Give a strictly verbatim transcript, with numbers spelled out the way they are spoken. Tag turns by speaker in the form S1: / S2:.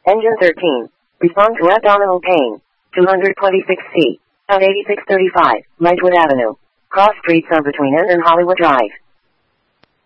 S1: Engine thirteen. Respond to abdominal pain. two hundred twenty-six C. At eighty-six thirty-five, Lightwood Avenue. Cross streets are between N and Hollywood Drive.